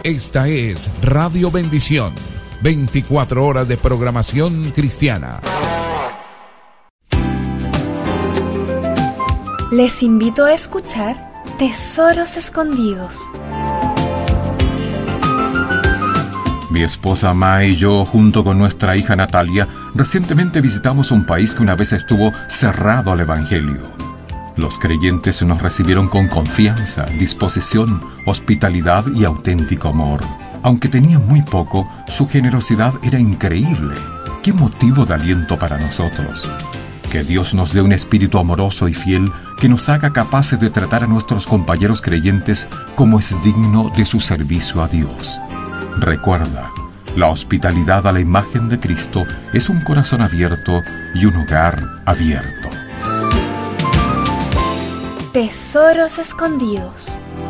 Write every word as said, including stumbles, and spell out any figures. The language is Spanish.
Esta es Radio Bendición, veinticuatro horas de programación cristiana. Les invito a escuchar Tesoros Escondidos. Mi esposa Mae y yo, junto con nuestra hija Natalia, recientemente visitamos un país que una vez estuvo cerrado al Evangelio. Los creyentes nos recibieron con confianza, disposición, hospitalidad y auténtico amor. Aunque tenían muy poco, su generosidad era increíble. ¡Qué motivo de aliento para nosotros! Que Dios nos dé un espíritu amoroso y fiel que nos haga capaces de tratar a nuestros compañeros creyentes como es digno de su servicio a Dios. Recuerda, la hospitalidad a la imagen de Cristo es un corazón abierto y un hogar abierto. Tesoros Escondidos.